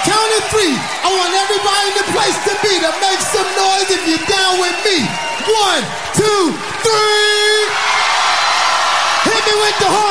count of three. I want everybody in the place to be to make some noise if you're down with me. 1, 2, 3. Hit me with the horn.